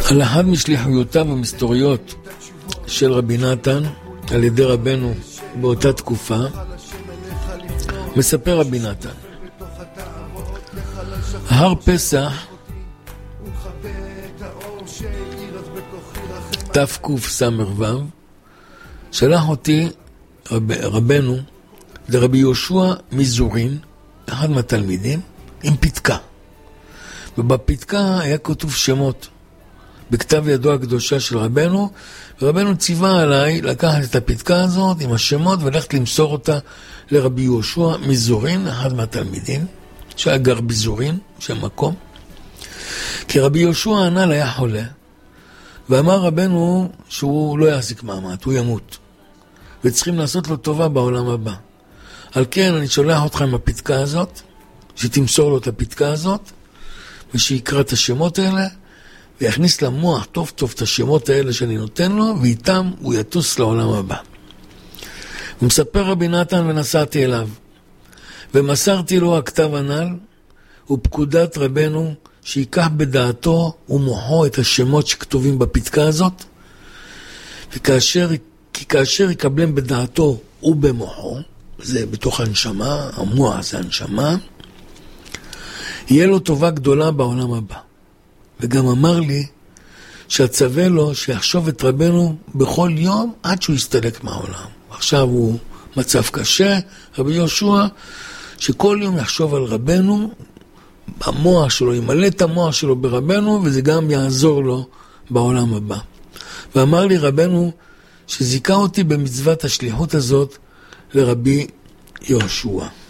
על אחד משליחויותיו המסתוריות של רבי נתן על ידי רבנו באותה תקופה, מספר רבי נתן, הר פסח תקס"ו שלח אותי רבנו לרבי יהושע מזורין, אחד מהתלמידים, עם פתקה, ובפתקה היה כתוב שמות בכתב ידו הקדושה של רבנו, ורבנו ציווה עליי לקחת את הפתקה הזאת עם השמות ולכת למסור אותה לרבי יהושע מזורין, אחד מהתלמידים שהיה גר בזורין, שם מקום, כי רבי יהושע הנ"ל היה חולה, ואמר רבנו שהוא לא יחזיק מעמד, הוא ימות, וצריכים לעשות לו טובה בעולם הבא. על כן אני שולח אותך עם הפתקה הזאת, שתמסור לו את הפתקה הזאת, ושיקרא את השמות האלה, ויכניס למוח טוב טוב את השמות האלה שאני נותן לו, ואיתם הוא יטוס לעולם הבא. הוא מספר רבי נתן ונסעתי אליו, ומסרתי לו הכתב הנ"ל, ופקודת רבנו שיקח בדעתו ומוחו את השמות שכתובים בפתקה הזאת, וכאשר יקבלם בדעתו ובמוחו, זה בתוך הנשמה, המוח זה הנשמה, יהיה לו טובה גדולה בעולם הבא. וגם אמר לי שהצווה לו שיחשוב את רבנו בכל יום עד שהוא יסתלק מהעולם. עכשיו הוא מצב קשה, רבי יהושע, שכל יום יחשוב על רבנו, המוח שלו, ימלא את המוח שלו ברבנו, וזה גם יעזור לו בעולם הבא. ואמר לי רבנו שזיכה אותי במצוות השליחות הזאת לרבי יהושע.